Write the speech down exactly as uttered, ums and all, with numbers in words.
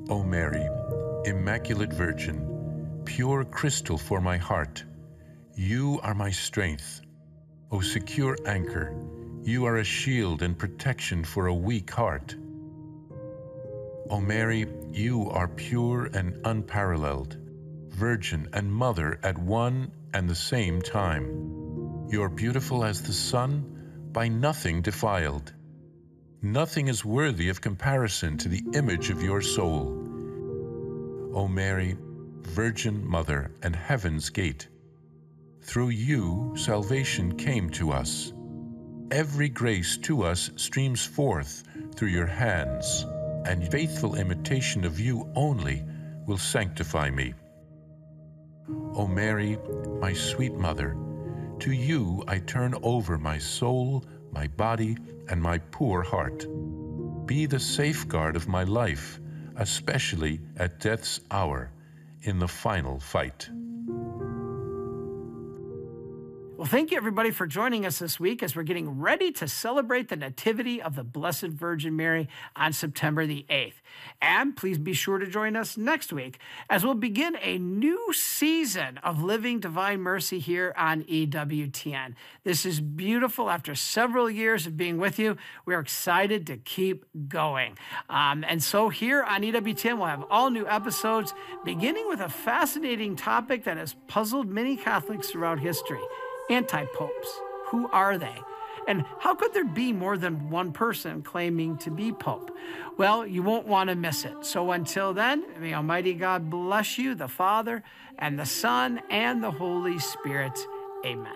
O Mary, Immaculate Virgin, pure crystal for my heart, you are my strength. O secure anchor, you are a shield and protection for a weak heart. O Mary, you are pure and unparalleled, Virgin and Mother at one and the same time. You are beautiful as the sun, by nothing defiled. Nothing is worthy of comparison to the image of your soul. O Mary, Virgin Mother and Heaven's Gate, through you salvation came to us. Every grace to us streams forth through your hands, and faithful imitation of you only will sanctify me. O Mary, my sweet Mother, to you I turn over my soul, my body, and my poor heart. Be the safeguard of my life, especially at death's hour, in the final fight. Well, thank you, everybody, for joining us this week as we're getting ready to celebrate the Nativity of the Blessed Virgin Mary on September the eighth. And please be sure to join us next week as we'll begin a new season of Living Divine Mercy here on E W T N. This is beautiful. After several years of being with you, we're excited to keep going. Um, and so here on E W T N, we'll have all new episodes, beginning with a fascinating topic that has puzzled many Catholics throughout history. Anti-popes. Who are they? And how could there be more than one person claiming to be pope? Well, you won't want to miss it. So until then, may Almighty God bless you, the Father, and the Son, and the Holy Spirit. Amen.